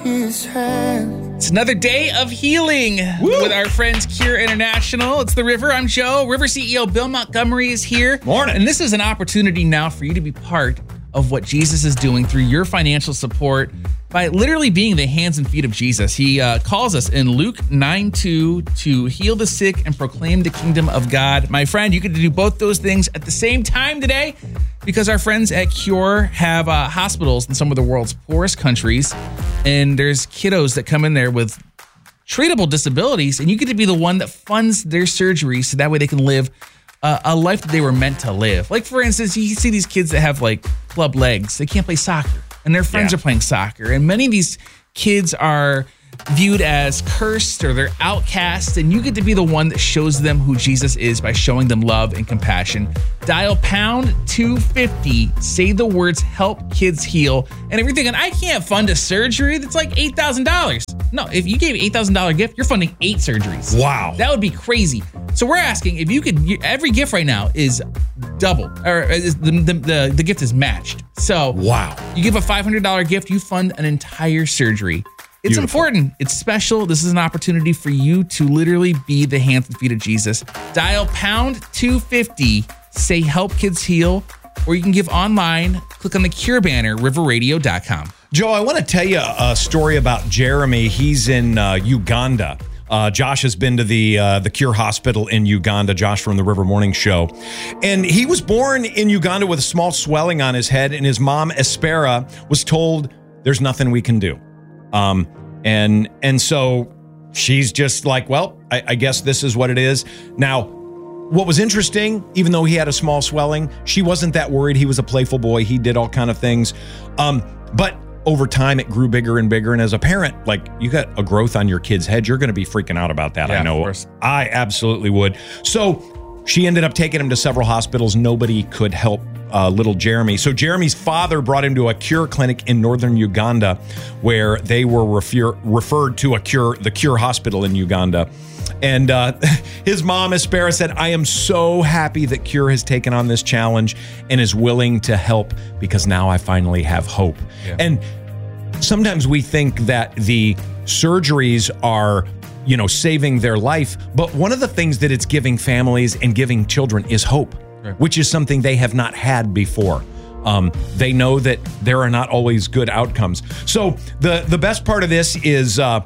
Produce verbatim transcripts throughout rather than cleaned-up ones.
his hand. It's another day of healing Woo! With our friends Cure International. It's The River. I'm Joe. River C E O Bill Montgomery is here. Morning. And this is an opportunity now for you to be part of what Jesus is doing through your financial support by literally being the hands and feet of Jesus. He uh, calls us in Luke nine two to heal the sick and proclaim the kingdom of God. My friend, you get to do both those things at the same time today because our friends at Cure have uh, hospitals in some of the world's poorest countries, and there's kiddos that come in there with treatable disabilities, and you get to be the one that funds their surgery so that way they can live uh, a life that they were meant to live. Like, for instance, you see these kids that have, like, club legs. They can't play soccer, and their friends yeah. are playing soccer, and many of these kids are viewed as cursed or they're outcast, and you get to be the one that shows them who Jesus is by showing them love and compassion. Dial pound two fifty, say the words help kids heal, and if you're thinking, I can't fund a surgery that's like eight thousand dollars. No, if you gave eight thousand dollars gift, you're funding eight surgeries. Wow. That would be crazy. So we're asking if you could, every gift right now is double, or is the, the, the, the gift is matched. So wow. You give a five hundred dollars gift, you fund an entire surgery. It's Beautiful. Important. It's special. This is an opportunity for you to literally be the hands and feet of Jesus. Dial pound two fifty, say help kids heal, or you can give online. Click on the Cure banner, river radio dot com. Joe, I want to tell you a story about Jeremy. He's in uh, Uganda. Uh, Josh has been to the uh, the Cure Hospital in Uganda, Josh from the River Morning Show. And he was born in Uganda with a small swelling on his head, and his mom, Espera, was told, there's nothing we can do. Um, and, and so she's just like, well, I, I guess this is what it is. Now, what was interesting, even though he had a small swelling, she wasn't that worried. He was a playful boy. He did all kind of things. Um, but over time, it grew bigger and bigger. And as a parent, like, you got a growth on your kid's head, you're going to be freaking out about that. Yeah, I know. Of course. I absolutely would. So she ended up taking him to several hospitals. Nobody could help Uh, little Jeremy. So Jeremy's father brought him to a Cure clinic in northern Uganda, where they were refer- referred to a Cure, the Cure Hospital in Uganda. And uh, his mom, Espera, said, I am so happy that Cure has taken on this challenge and is willing to help because now I finally have hope. Yeah. And sometimes we think that the surgeries are, you know, saving their life, but one of the things that it's giving families and giving children is hope. Right. Which is something they have not had before. Um, they know that there are not always good outcomes. So the, the best part of this is uh,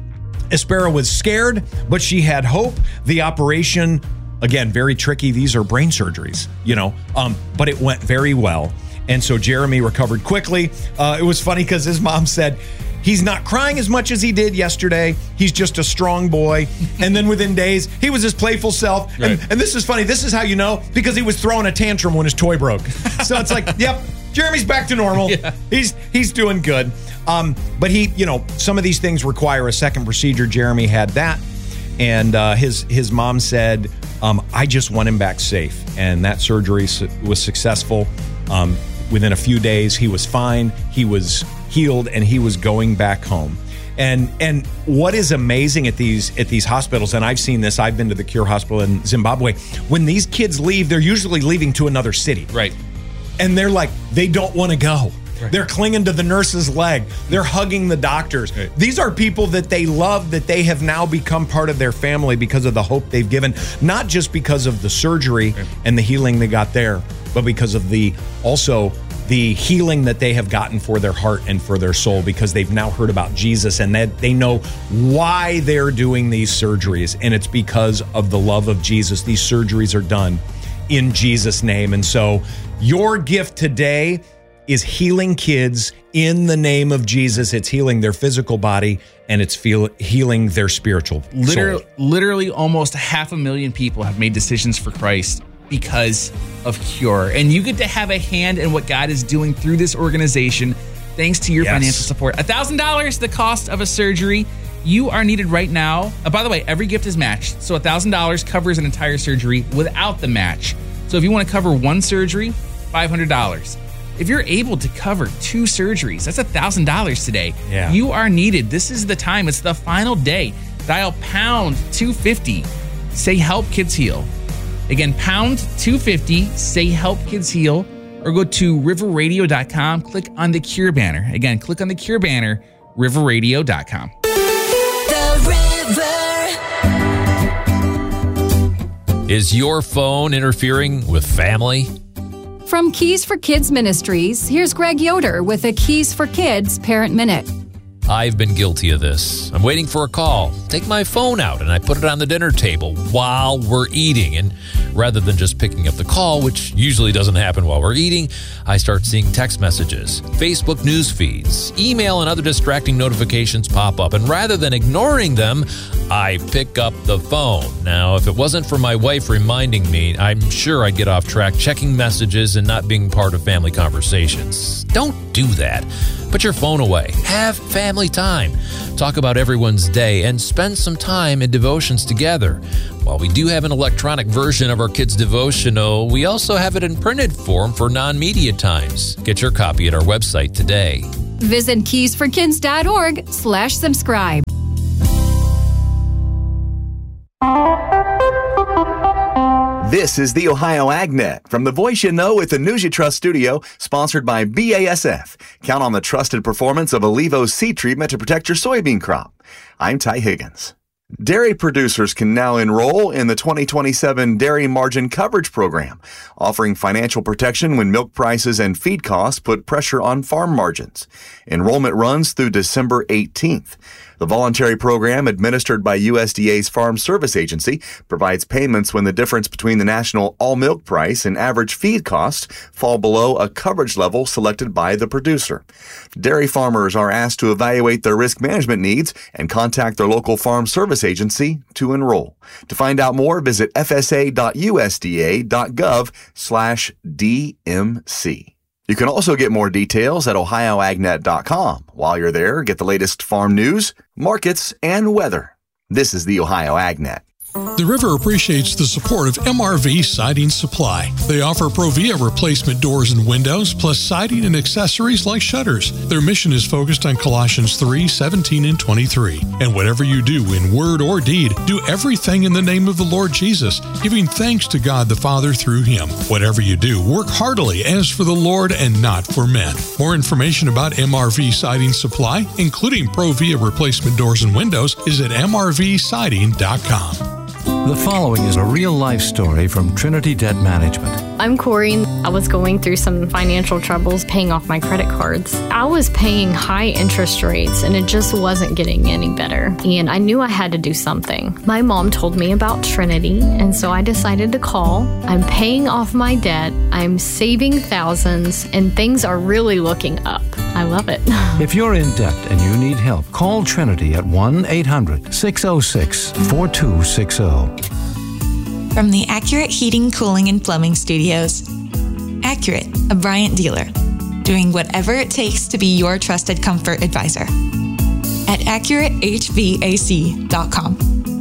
Espera was scared, but she had hope. The operation, again, very tricky. These are brain surgeries, you know, um, but it went very well. And so Jeremy recovered quickly. Uh, it was funny because his mom said, he's not crying as much as he did yesterday. He's just a strong boy. And then within days, he was his playful self. Right. And, and this is funny. This is how you know, because he was throwing a tantrum when his toy broke. So it's like, yep, Jeremy's back to normal. Yeah. He's he's doing good. Um, but he, you know, some of these things require a second procedure. Jeremy had that. And uh, his, his mom said, um, I just want him back safe. And that surgery was successful. Um, within a few days, he was fine. He was healed, and he was going back home. And and what is amazing at these at these hospitals, and I've seen this, I've been to the Cure Hospital in Zimbabwe, when these kids leave, they're usually leaving to another city. Right. And they're like, they don't want to go. Right. They're clinging to the nurse's leg. They're hugging the doctors. Right. These are people that they love, that they have now become part of their family because of the hope they've given, not just because of the surgery right. and the healing they got there, but because of the also the healing that they have gotten for their heart and for their soul, because they've now heard about Jesus and that they know why they're doing these surgeries. And it's because of the love of Jesus. These surgeries are done in Jesus' name. And so your gift today is healing kids in the name of Jesus. It's healing their physical body, and it's feel, healing their spiritual literally, soul. Literally almost half a million people have made decisions for Christ because of Cure. And you get to have a hand in what God is doing through this organization thanks to your yes. financial support. one thousand dollars the cost of a surgery. You are needed right now. Uh, by the way, every gift is matched. So one thousand dollars covers an entire surgery without the match. So if you want to cover one surgery, five hundred dollars. If you're able to cover two surgeries, that's one thousand dollars today. Yeah. You are needed. This is the time. It's the final day. Dial pound two fifty. Say help kids heal. Again, pound two fifty. Say help kids heal. Or go to river radio dot com. Click on the Cure banner. Again, click on the Cure banner. river radio dot com. Is your phone interfering with family? From Keys for Kids Ministries, here's Greg Yoder with a Keys for Kids Parent Minute. I've been guilty of this. I'm waiting for a call. Take my phone out and I put it on the dinner table while we're eating. And rather than just picking up the call, which usually doesn't happen while we're eating, I start seeing text messages, Facebook news feeds, email, and other distracting notifications pop up. And rather than ignoring them, I pick up the phone. Now, if it wasn't for my wife reminding me, I'm sure I'd get off track checking messages and not being part of family conversations. Don't do that. Put your phone away. Have family time. Talk about everyone's day and spend some time in devotions together. While we do have an electronic version of our kids' devotional, we also have it in printed form for non-media times. Get your copy at our website today. Visit keys for kids dot org slash subscribe. This is the Ohio AgNet from the Voice You Know with the News You Trust studio, sponsored by B A S F. Count on the trusted performance of Allevo seed treatment to protect your soybean crop. I'm Ty Higgins. Dairy producers can now enroll in the twenty twenty-seven Dairy Margin Coverage Program, offering financial protection when milk prices and feed costs put pressure on farm margins. Enrollment runs through December eighteenth. The voluntary program, administered by U S D A's Farm Service Agency, provides payments when the difference between the national all-milk price and average feed costs fall below a coverage level selected by the producer. Dairy farmers are asked to evaluate their risk management needs and contact their local Farm Service Agency to enroll. To find out more, visit f s a dot u s d a dot gov slash d m c. You can also get more details at ohio ag net dot com. While you're there, get the latest farm news, markets, and weather. This is the Ohio AgNet. The River appreciates the support of M R V Siding Supply. They offer Provia replacement doors and windows, plus siding and accessories like shutters. Their mission is focused on Colossians three, seventeen, and twenty-three. And whatever you do in word or deed, do everything in the name of the Lord Jesus, giving thanks to God the Father through Him. Whatever you do, work heartily as for the Lord and not for men. More information about M R V Siding Supply, including Provia replacement doors and windows, is at m r v siding dot com. The following is a real-life story from Trinity Debt Management. I'm Corey. I was going through some financial troubles paying off my credit cards. I was paying high interest rates and it just wasn't getting any better. And I knew I had to do something. My mom told me about Trinity, and so I decided to call. I'm paying off my debt. I'm saving thousands, and things are really looking up. I love it. If you're in debt and you need help, call Trinity at one eight hundred, six oh six, four two six oh. From the Accurate Heating, Cooling, and Plumbing Studios. Accurate, a Bryant dealer, doing whatever it takes to be your trusted comfort advisor. At accurate h v a c dot com.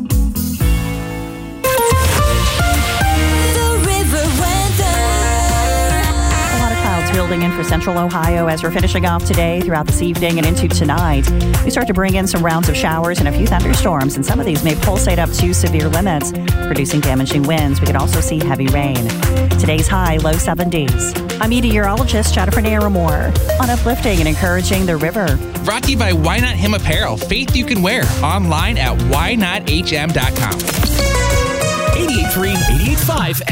Building in for Central Ohio as we're finishing off today throughout this evening and into tonight. We start to bring in some rounds of showers and a few thunderstorms, and some of these may pulsate up to severe limits, producing damaging winds. We could also see heavy rain. Today's high, low seventies. I'm meteorologist Jennifer Naramore on uplifting and encouraging the river. Brought to you by Why Not Him Apparel. Faith you can wear. Online at why not h m dot com. eighty-eight point three, eighty-eight point five